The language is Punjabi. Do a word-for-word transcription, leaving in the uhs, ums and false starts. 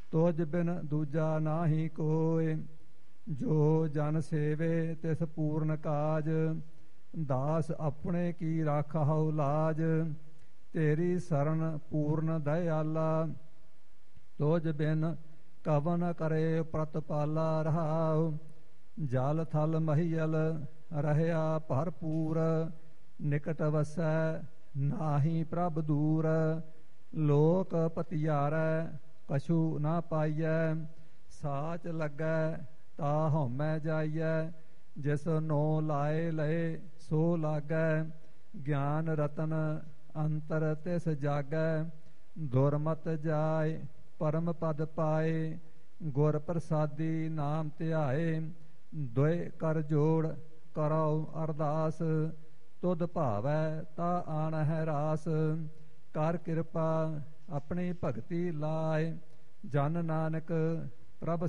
ਤੁਝ ਬਿਨ ਦੂਜਾ ਨਾਹੀ ਕੋਇ। ਜੋ ਜਨ ਸੇਵੇ ਤਿਸ ਪੂਰਨ ਕਾਜ, ਦਾਸ ਆਪਣੇ ਕੀ ਰਾਖਹੁ ਲਾਜ। ਤੇਰੀ ਸਰਣ ਪੂਰਨ ਦਇਆਲਾ, ਤੁਝ ਬਿਨ ਕਵਨ ਕਰੇ ਪ੍ਰਤਪਾਲਾ ਰਹਾਉ। ਜਲ ਥਲ ਮਹੀਅਲ ਰਹਿਆ ਭਰਪੂਰ, ਨਿਕਟ ਵਸੈ ਨਾਹੀ ਪ੍ਰਭ ਦੂਰ। ਲੋਕ ਪਤਿਆਰੈ ਕਛੂ ਨਾ ਪਾਈਐ, ਸਾਚ ਲੱਗੈ ਤਾ ਹਉਮੈ ਜਾਈਐ। ਜਿਸ ਨੋ ਲਾਏ ਲਏ ਸੋ ਲਾਗੈ, ਗਿਆਨ ਰਤਨ ਅੰਤਰ ਤਿਸ ਜਾਗੈ। ਦੁਰਮਤ ਜਾਇ ਪਰਮ ਪਦ ਪਾਏ, ਗੁਰ ਪ੍ਰਸਾਦੀ ਨਾਮ ਧਿਆਏ। ਦੁਇ ਕਰ ਜੋੜ ਕਰਉ ਅਰਦਾਸ, ਤੁਧ ਭਾਵੈ ਤਾ ਆਣਹਿ ਰਾਸ। ਕਰ ਕਿਰਪਾ ਆਪਣੀ ਭਗਤੀ ਲਾਇ, ਜਨ ਨਾਨਕ ਪ੍ਰਭ